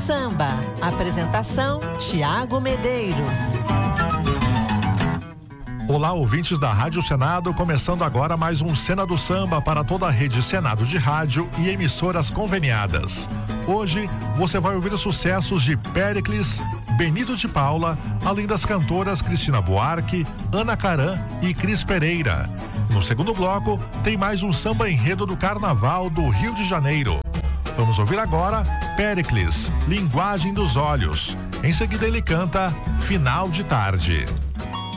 Samba. Apresentação: Tiago Medeiros. Olá, ouvintes da Rádio Senado, começando agora mais um Cena do Samba para toda a rede Senado de rádio e emissoras conveniadas. Hoje você vai ouvir os sucessos de Péricles, Benito de Paula, além das cantoras Cristina Buarque, Ana Caram e Cris Pereira. No segundo bloco tem mais um samba enredo do Carnaval do Rio de Janeiro. Vamos ouvir agora Péricles, Linguagem dos Olhos. Em seguida ele canta Final de Tarde.